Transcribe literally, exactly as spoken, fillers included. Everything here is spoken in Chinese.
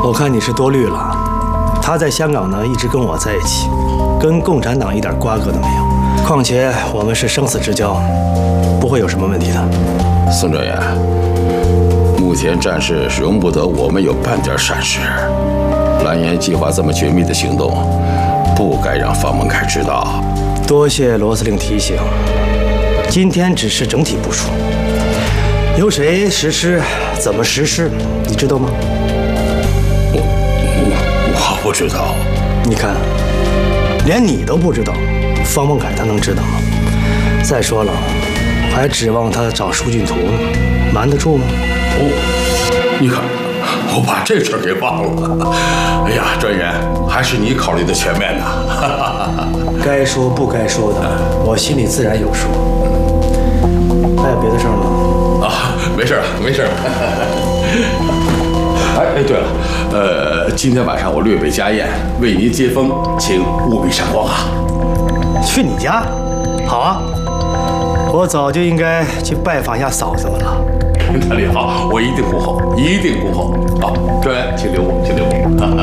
我看你是多虑了。他在香港呢，一直跟我在一起，跟共产党一点瓜葛都没有。况且我们是生死之交，不会有什么问题的。 宋专员，目前战事容不得我们有半点闪失。蓝岩计划这么绝密的行动，不该让方孟凯知道。 多谢罗司令提醒。今天只是整体部署，由谁实施，怎么实施，你知道吗？ 我我我不知道。 你看，连你都不知道，方孟凯他能知道吗？再说了，还指望他找舒俊图呢，瞒得住吗？ 哦，你看，我把这事儿给忘了。哎呀，专员，还是你考虑的全面呐。 该说不该说的，我心里自然有数。还有别的事儿吗？ 啊，没事了，没事了。哎哎，对了，呃，今天晚上我略备家宴，为您接风，请务必闪光啊。 去你家？好啊，我早就应该去拜访一下嫂子们了。 那里好，我一定恭候，一定恭候。好，专员，请留步，请留步。